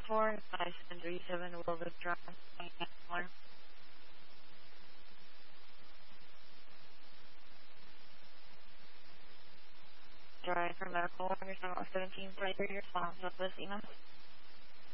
5737 Wilbur Drive. Drive for medical orders on 17 for your response with this email.